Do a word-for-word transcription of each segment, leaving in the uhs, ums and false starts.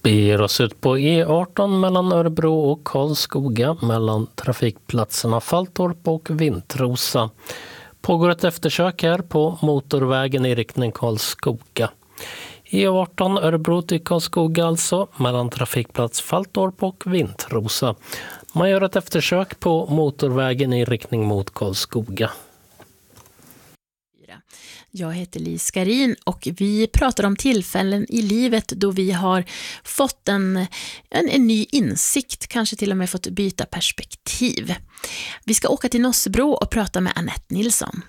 Vi ger oss ut på E arton mellan Örebro och Karlskoga mellan trafikplatserna Falltorp och Vintrosa. Pågår ett eftersök här på motorvägen i riktning Karlskoga. E arton Örebro till Karlskoga alltså mellan trafikplats Falltorp och Vintrosa. Man gör ett eftersök på motorvägen i riktning mot Karlskoga. Jag heter Li Skarin och vi pratar om tillfällen i livet då vi har fått en, en, en ny insikt, kanske till och med fått byta perspektiv. Vi ska åka till Nossebro och prata med Annette Nilsson.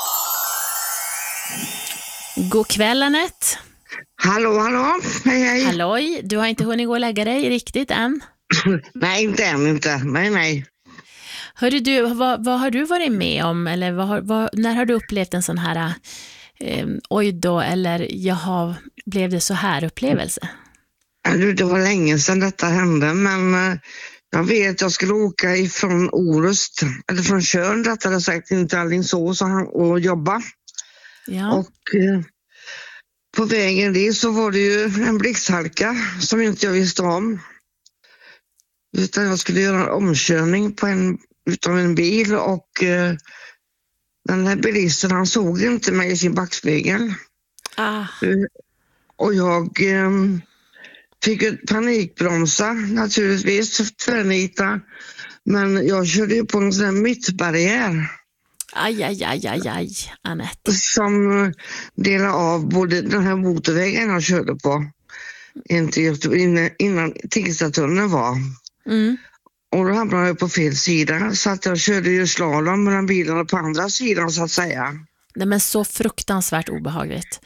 God kväll, Annette. Hallå, hallå. Hej, hej. Halloj, du har inte hunnit gå och lägga dig riktigt än? Nej, inte än inte. Nej, nej. Hörru du, vad, vad har du varit med om? Eller vad, har- vad, när har du upplevt en sån här eh, oj då, eller jaha, blev det så här upplevelse? Ja, du, det var länge sedan detta hände, men eh, jag vet att jag skulle åka ifrån Orust, eller från Tjörn rättare sagt, in till Alingsås och, och jobba. Ja. Och eh, på vägen dit så var det ju en blixthalka som inte jag visste om. Utan jag skulle göra en omkörning på en, utav en bil och eh, den här bilisten, han såg inte mig i sin backspegel. Ah. Eh, Och jag eh, fick ett panikbromsa naturligtvis, tvärnita. Men jag körde ju på en sån här mittbarriär Aj, aj, aj, aj, aj, Annette. som eh, delade av både den här motorvägen jag körde på inte just innan, innan Tingstadtunneln var. Mm. Och då hamnade jag på fel sida, så att jag körde ju slalom mellan bilarna på andra sidan så att säga. Nej, men så fruktansvärt obehagligt.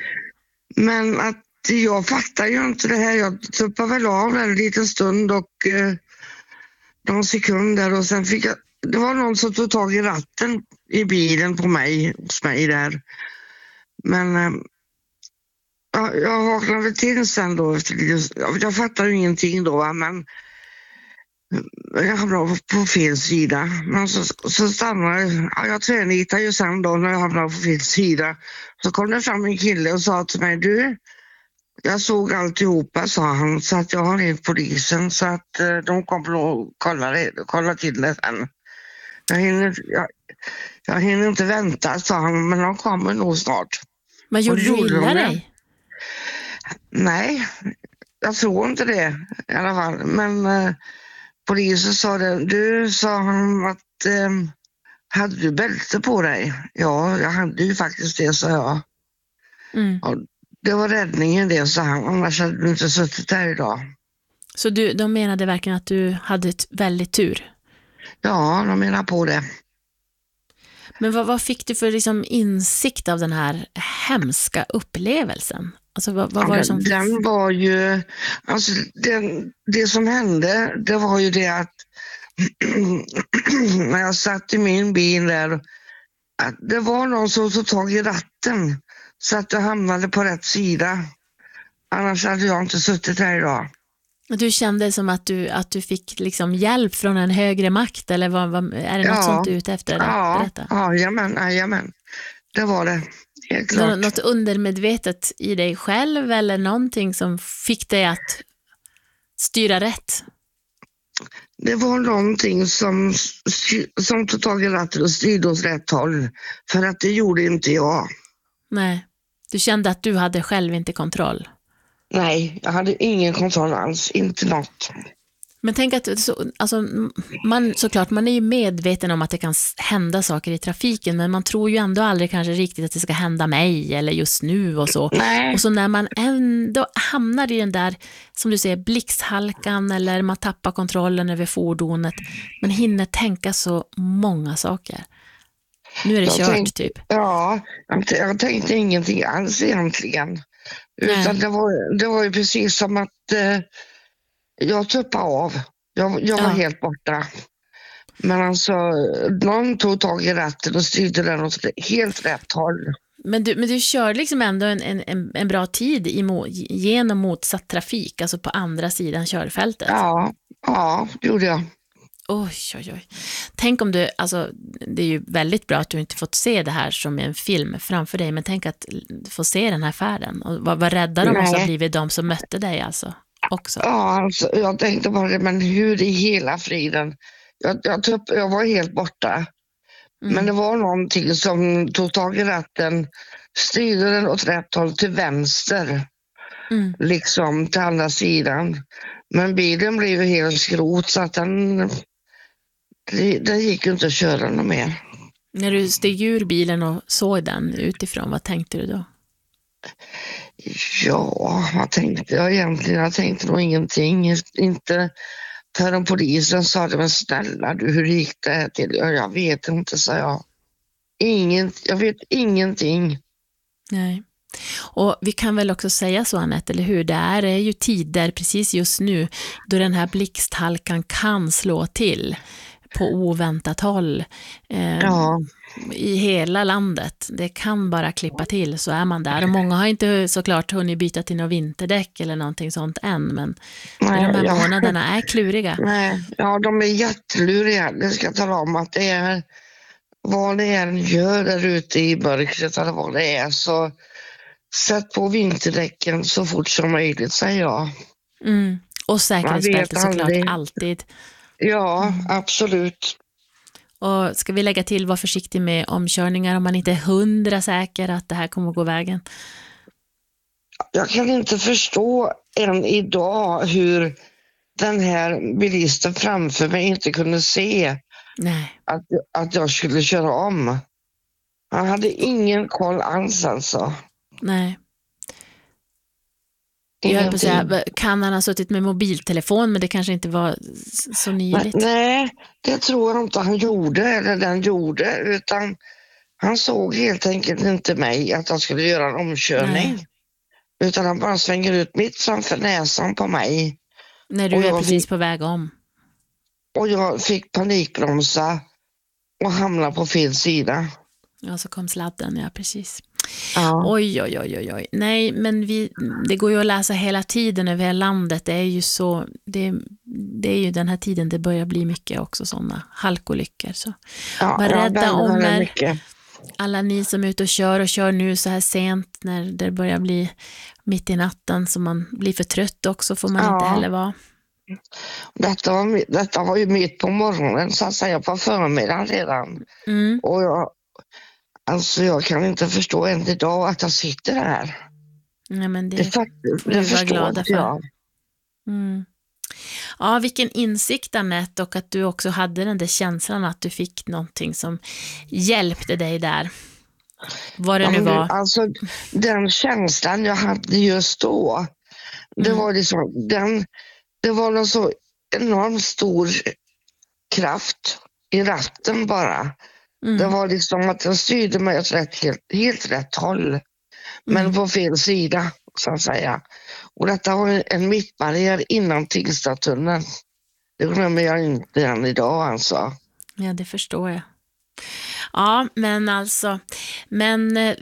Men att jag fattar ju inte det här. Jag tuppade väl av en liten stund och eh, någon sekunder och sen fick jag, det var någon som tog tag i ratten i bilen på mig, hos mig där. Men eh, ja, jag vaknade till sen då. Efter, jag, jag fattar ju ingenting då, va, men jag hamnade på fel sida. Men så, så stannade jag. Ja, jag tvärnitade ju sen då när jag hamnade på fel sida. Så kom det fram en kille och sa till mig, du, jag såg alltihopa, sa han, så att jag har ringt polisen så att eh, de kommer att kolla, det, kolla till det sen. Jag hinner, jag, jag hinner inte vänta, sa han, men de kommer nog snart. Men Och gjorde det du gjorde illa de, ja. dig? Nej, jag tror inte det i alla fall. Men eh, polisen sa det. Du, sa han, att eh, hade du bälte på dig? Ja, jag hade ju faktiskt det, sa jag. Mm. Och det var räddningen det, sa han. Annars hade du inte suttit här idag. Så du, de menade verkligen att du hade ett väldigt tur. Ja, de menar på det. Men vad, vad fick du för liksom insikt av den här hemska upplevelsen? Alltså vad, vad var det som... Den var ju, alltså den, det som hände, det var ju det att när jag satt i min bil där, att det var någon som tog tag i ratten så att jag hamnade på rätt sida. Annars hade jag inte suttit här idag. Du kände som att du, att du fick liksom hjälp från en högre makt, eller vad, vad, är det något Ja. sånt du är ute efter? Ja, Berätta. ja, jajamän, jajamän. Det var det, helt Nå- klart. Något undermedvetet i dig själv eller någonting som fick dig att styra rätt? Det var någonting som, som tog tag i ratten och styrde åt rätt håll. För att det gjorde inte jag. Nej, du kände att du hade själv inte kontroll. Nej, jag hade ingen kontroll alls, inte något. Men tänk att så, alltså, man, såklart, man är ju medveten om att det kan s- hända saker i trafiken, men man tror ju ändå aldrig kanske riktigt att det ska hända mig eller just nu och så. Nej. Och så när man ändå hamnar i den där, som du säger, blixthalkan eller man tappar kontrollen över fordonet, man hinner tänka så många saker. Nu är det Jag kört tänk- typ. Ja, jag, t- jag tänkte ingenting alls egentligen. Utan Nej. det var, det var ju precis som att eh, jag tuppade av. Jag, jag var Ja. helt borta. Men alltså, någon tog tag i ratten och styrde den åt helt rätt håll. Men du, men du kör liksom ändå en, en, en bra tid imo, genom motsatt trafik, alltså på andra sidan körfältet. Ja, ja, det gjorde jag. Oj, oj, oj. Tänk om du, alltså det är ju väldigt bra att du inte fått se det här som en film framför dig, men tänk att få se den här färden. Och vad, vad rädda de måste ha Nej. blivit de som mötte dig alltså. också. Ja, alltså, jag tänkte bara det, men hur i hela friden? Jag, jag, typ, jag var helt borta. Mm. Men det var någonting som tog tag i ratten, styrde den åt rätt håll till vänster. Mm. Liksom till andra sidan. Men bilen blev ju helt skrot så att den, det, den gick ju inte att köra något mer. När du steg ur bilen och såg den utifrån, vad tänkte du då? Ja, vad tänkte jag egentligen? Jag tänkte nog ingenting. Inte förrän polisen sa det, men snälla du, hur gick det här till? Ja, jag vet inte, sa jag. Ingen, jag vet ingenting. Nej. Och vi kan väl också säga så, Anette, eller hur? Det är ju tider precis just nu då den här blixthalkan kan slå till på oväntat håll eh, Ja. i hela landet. Det kan bara klippa till, så är man där. Och många har inte såklart hunnit byta till några vinterdäck eller någonting sånt än, men Nej, de här ja. månaderna är kluriga. Nej, ja, de är jätteluriga. Det ska jag tala om att det är vad det än gör där ute i mörkret eller vad det är, så sätt på vinterdäcken så fort som möjligt, säger jag. Mm. Och säkerhetsbälte såklart aldrig. alltid. Ja, Mm. absolut. Och ska vi lägga till, vara försiktig med omkörningar om man inte är hundra säker att det här kommer att gå vägen. Jag kan inte förstå än idag hur den här bilisten framför mig inte kunde se Nej. att, att jag skulle köra om. Han hade ingen koll alls alltså. Nej. Jag höll på att säga, kan han ha suttit med mobiltelefon, men det kanske inte var så nyligt. Nej, det tror jag inte han gjorde eller den gjorde, utan han såg helt enkelt inte mig att jag skulle göra en omkörning. Nej. Utan han bara svänger ut mitt framför näsan på mig. När du är precis fick, på väg om. Och jag fick panikbromsa och hamna på fel sida. Ja, så kom sladden, ja precis. Ja. Oj, oj, oj, oj. Nej, men vi, det går ju att läsa hela tiden över hela landet. Det är ju så, det, det är ju den här tiden det börjar bli mycket också sådana halkolyckor. Så ja, var rädda ja, om er. Mycket. Alla ni som är ute och kör och kör nu så här sent när det börjar bli mitt i natten, så man blir för trött också, får man ja. inte heller vara. Detta var, detta var ju mitt på morgonen, så att säga, på förmiddagen redan. Mm. Och jag, alltså jag kan inte förstå än idag att jag sitter här. Nej, men det, det, faktiskt, det förstår inte jag. Mm. Ja, vilken insikt, Anette, och att du också hade den där känslan att du fick någonting som hjälpte dig där. Vad det ja, nu var. Alltså den känslan jag hade just då, det mm. var liksom, den, det var en så enormt stor kraft i ratten bara. Mm. Det var liksom att den styrde mig åt rätt, helt, helt rätt håll. Mm. Men på fel sida, så att säga. Och detta var en mittbarriär innan Tingstadtunneln. Det glömmer jag inte än idag alltså. Ja, det förstår jag. Ja, men alltså, men eh,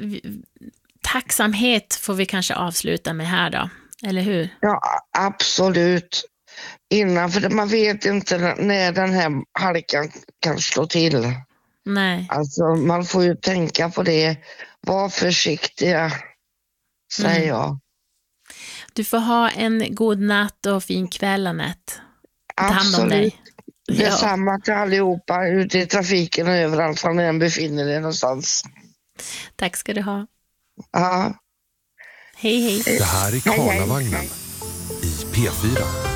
tacksamhet får vi kanske avsluta med här då, eller hur? Ja, absolut. Innan, för man vet inte när den här halkan kan slå till. Nej. Alltså man får ju tänka på det. Var försiktiga, säger mm. jag. Du får ha en god natt och fin kväll, Anette. Ta hand om dig. Det är samma till allihopa ute i trafiken och överallt var ni än befinner er någonstans. Tack ska du ha. Ja. Hej, hej. Det här är Karlavagnen i P fyra.